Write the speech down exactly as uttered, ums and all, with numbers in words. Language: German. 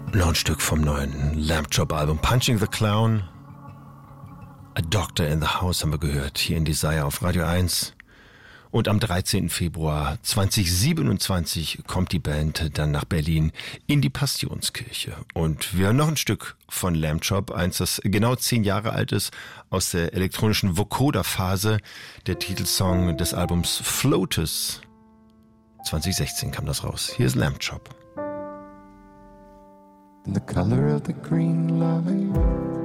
Noch ein Stück vom neuen Lamb Chop Album Punching the Clown. A Doctor in the House haben wir gehört, hier in Desire auf Radio eins. Und am dreizehnten Februar zweitausendsiebenundzwanzig kommt die Band dann nach Berlin in die Passionskirche. Und wir haben noch ein Stück von Lamb Chop, eins, das genau zehn Jahre alt ist, aus der elektronischen Vocoder-Phase, der Titelsong des Albums Flotus. zwanzig sechzehn kam das raus. Hier ist Lamb Chop. The color of the green light